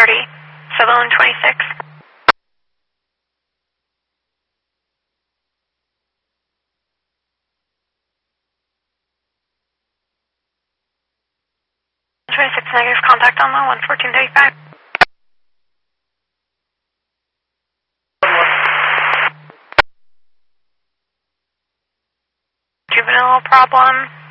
30, Sutherland 26. Negative contact on the 11435. Juvenile problem.